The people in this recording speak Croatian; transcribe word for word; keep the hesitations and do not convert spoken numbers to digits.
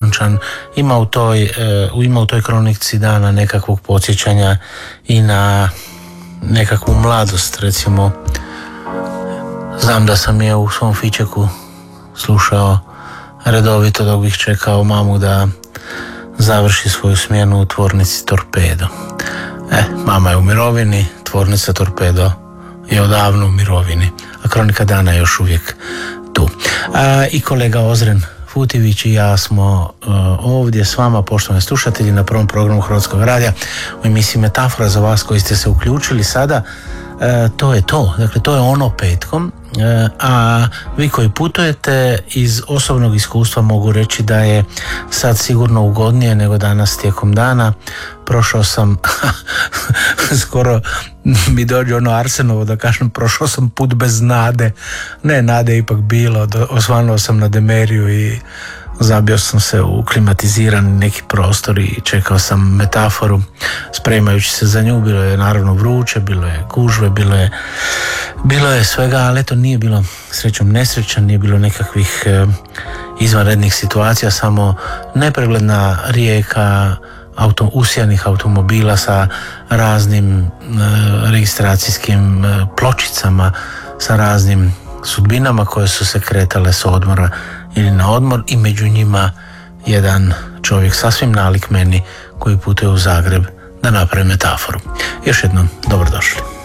okončan. Ima u toj, uh, ima u toj kronici dana nekakvog podsjećanja i na nekakvu mladost, recimo. Znam da sam je u svom fičeku slušao redovito dok bih čekao mamu da završi svoju smjenu u tvornici Torpedo. E, mama je u mirovini, tvornica Torpedo je odavno u mirovini, a kronika dana je još uvijek tu. A, i kolega Ozren Futivić i ja smo uh, ovdje s vama, poštovani slušatelji, na prvom programu Hrvatskog radija u emisiji Metafora za vas koji ste se uključili sada. E, to je to, dakle to je ono petkom, e, a vi koji putujete iz osobnog iskustva mogu reći da je sad sigurno ugodnije nego danas tijekom dana. Prošao sam skoro mi dođe ono Arsenovo da kažem, prošao sam put bez nade, ne, nade ipak bilo, osvanuo sam na Demeriju i zabio sam se u klimatizirani neki prostor i čekao sam Metaforu spremajući se za nju. Bilo je naravno vruće, bilo je gužve, bilo je, bilo je svega, ali eto nije bilo srećom nesreća, nije bilo nekakvih e, izvanrednih situacija, samo nepregledna rijeka auto, usijanih automobila sa raznim e, registracijskim e, pločicama, sa raznim sudbinama koje su se kretale s odmora ili na odmor, i među njima jedan čovjek sasvim nalik meni koji putuje u Zagreb da napravi Metaforu. Još jednom dobrodošli.